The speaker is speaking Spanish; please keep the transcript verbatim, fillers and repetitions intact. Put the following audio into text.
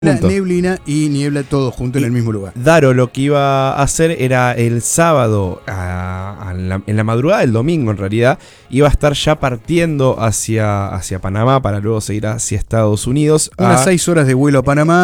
Punto. Neblina y niebla todo junto y en el mismo lugar. Daro lo que iba a hacer era el sábado, a, a la, en la madrugada del domingo en realidad, iba a estar ya partiendo hacia, hacia Panamá para luego seguir hacia Estados Unidos. Unas a, seis horas de vuelo a Panamá.